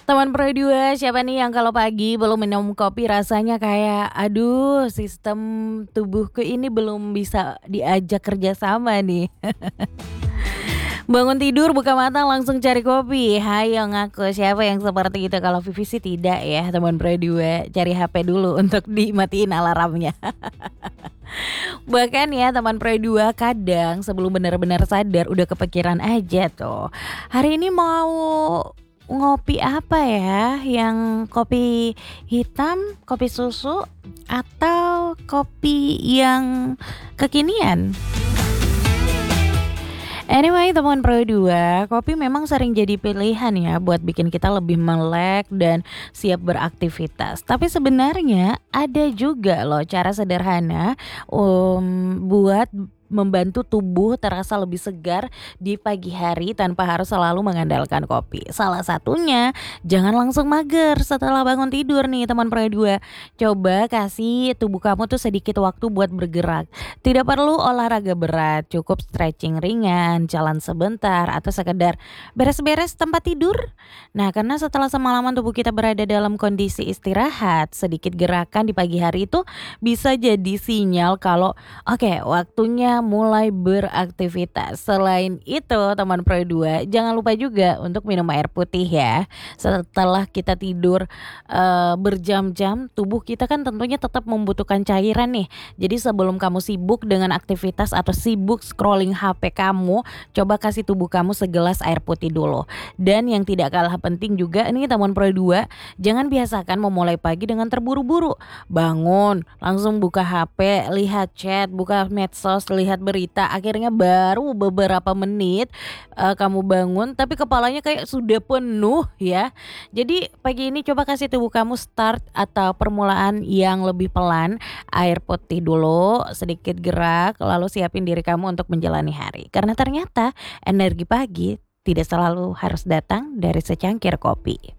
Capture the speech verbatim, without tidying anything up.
Teman Pro dua, siapa nih yang kalau pagi belum minum kopi rasanya kayak, aduh sistem tubuhku ini belum bisa diajak kerja sama nih. Bangun tidur, buka mata langsung cari kopi, hayo ngaku siapa yang seperti itu? Kalau Vivi sih tidak ya teman Pro dua, cari H P dulu untuk dimatiin alarmnya. Bahkan ya teman Pro dua kadang sebelum benar-benar sadar udah kepikiran aja tuh, hari ini mau ngopi apa ya, yang kopi hitam, kopi susu, atau kopi yang kekinian? Anyway teman Pro dua, kopi memang sering jadi pilihan ya buat bikin kita lebih melek dan siap beraktivitas. Tapi sebenarnya ada juga loh cara sederhana, mmm, buat membantu tubuh terasa lebih segar di pagi hari tanpa harus selalu mengandalkan kopi. Salah satunya, jangan langsung mager setelah bangun tidur nih teman Pro dua. Coba kasih tubuh kamu tuh sedikit waktu buat bergerak. Tidak perlu olahraga berat, cukup stretching ringan, jalan sebentar, atau sekedar beres-beres tempat tidur. Nah, karena setelah semalaman tubuh kita berada dalam kondisi istirahat, sedikit gerakan di pagi hari itu bisa jadi sinyal kalau oke, waktunya mulai beraktivitas. Selain itu teman Pro dua, jangan lupa juga untuk minum air putih ya. Setelah kita tidur eee, berjam-jam, tubuh kita kan tentunya tetap membutuhkan cairan nih. Jadi sebelum kamu sibuk dengan aktivitas atau sibuk scrolling H P kamu, coba kasih tubuh kamu segelas air putih dulu. Dan yang tidak kalah penting juga nih teman Pro dua, jangan biasakan memulai pagi dengan terburu-buru. Bangun, langsung buka H P, lihat chat, buka medsos, lihat berita, akhirnya baru beberapa menit eee, kamu bangun tapi kepalanya kayak sudah penuh ya. Jadi pagi ini coba kasih tubuh kamu start atau permulaan yang lebih pelan, air putih dulu, sedikit gerak, lalu siapin diri kamu untuk menjalani hari. Karena ternyata energi pagi tidak selalu harus datang dari secangkir kopi.